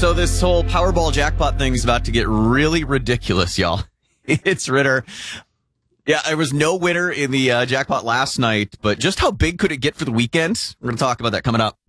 So this whole Powerball jackpot thing is about to get really ridiculous, y'all. It's Ritter. Yeah, there was no winner in the jackpot last night, but just how big could it get for the weekend? We're going to talk about that coming up.